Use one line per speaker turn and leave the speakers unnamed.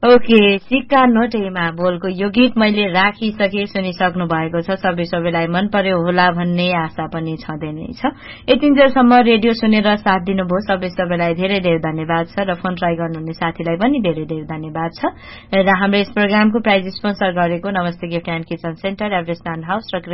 Okay, सिक्का नोटेमा बोलको यो गीत मैले राखिसके, सुनिसक्नु भएको छ। सबैलाई मन पर्यो होला भन्ने आशा पनि छँदै नै छ। यतिन्जेलसम्म रेडियो सुनेर साथ दिनुभयो सबैलाई धेरै धेरै धन्यवाद छ र फोन ट्राई गर्नुहुने साथीलाई पनि धेरै धेरै धन्यवाद छ। र हाम्रो यस प्रोग्रामको प्राइज स्पोन्सर गरेको नमस्ते gift and kitchen centre, Everest house र